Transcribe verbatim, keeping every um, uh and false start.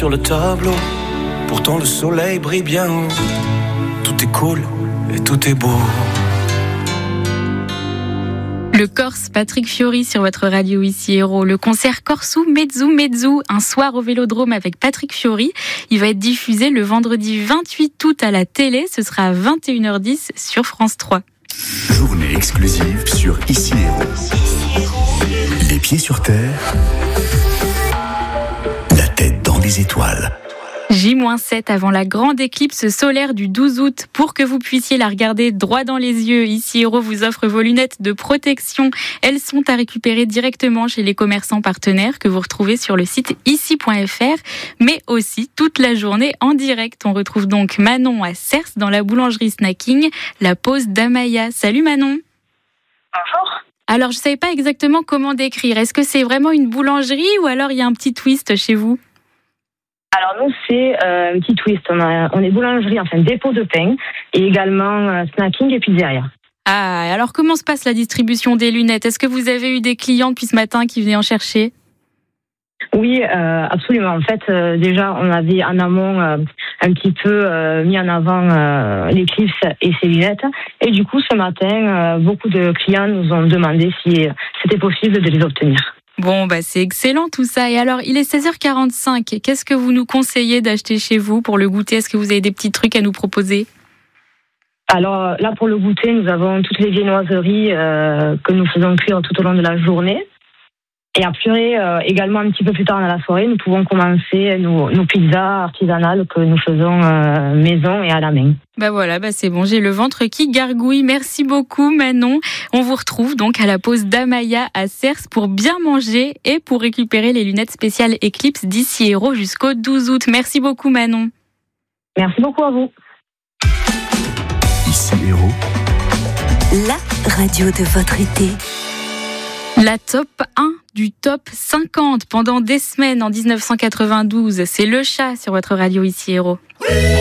sur le tableau. Pourtant le soleil brille bien haut. Tout est cool et tout est beau. Le Corse, Patrick Fiori sur votre radio ici Héros. Le concert Corso Mezzu Mezzu, un soir au Vélodrome avec Patrick Fiori. Il va être diffusé le vendredi vingt-huit août à la télé. Ce sera à vingt et une heures dix sur France trois. Journée exclusive sur Ici Héros. Les pieds sur terre, la tête dans les étoiles. J sept avant la grande éclipse solaire du douze août. Pour que vous puissiez la regarder droit dans les yeux, Ici Héros vous offre vos lunettes de protection. Elles sont à récupérer directement chez les commerçants partenaires que vous retrouvez sur le site ici point f r, mais aussi toute la journée en direct. On retrouve donc Manon à Cers dans la boulangerie Snacking, la pause d'Amaya. Salut Manon. Bonjour. Alors je ne savais pas exactement comment décrire. Est-ce que c'est vraiment une boulangerie ou alors il y a un petit twist chez vous ? Alors nous, c'est euh, un petit twist. On, a, on est boulangerie, enfin dépôt de pain, et également euh, snacking et pizzeria. Ah, alors comment se passe la distribution des lunettes ? Est-ce que vous avez eu des clients depuis ce matin qui venaient en chercher ? Oui, euh, absolument. En fait, euh, déjà, on avait en amont euh, un petit peu euh, mis en avant euh, l'éclipse et ses lunettes. Et du coup, ce matin, euh, beaucoup de clients nous ont demandé si c'était possible de les obtenir. Bon, bah c'est excellent tout ça. Et alors, il est seize heures quarante-cinq. Qu'est-ce que vous nous conseillez d'acheter chez vous pour le goûter ? Est-ce que vous avez des petits trucs à nous proposer ? Alors là, pour le goûter, nous avons toutes les viennoiseries euh, que nous faisons cuire tout au long de la journée. Et après, euh, également un petit peu plus tard dans la soirée, nous pouvons commencer nos, nos pizzas artisanales que nous faisons euh, maison et à la main. Bah voilà, bah c'est bon, j'ai le ventre qui gargouille. Merci beaucoup Manon. On vous retrouve donc à la pause d'Amaya à Cers pour bien manger et pour récupérer les lunettes spéciales Eclipse d'Ici Héros jusqu'au douze août. Merci beaucoup Manon. Merci beaucoup à vous. Ici Héros, la radio de votre été. La top un du top cinquante pendant des semaines en dix-neuf cent quatre-vingt-douze. C'est Le Chat sur votre radio ici Héros.